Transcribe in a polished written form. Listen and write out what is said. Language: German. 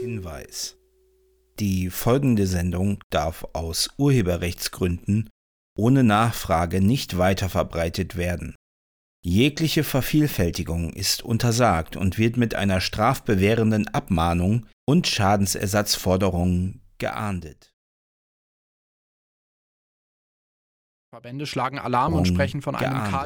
Hinweis: Die folgende Sendung darf aus Urheberrechtsgründen ohne Nachfrage nicht weiterverbreitet werden. Jegliche Vervielfältigung ist untersagt und wird mit einer strafbewährenden Abmahnung und Schadensersatzforderungen geahndet. Verbände schlagen Alarm und sprechen von einem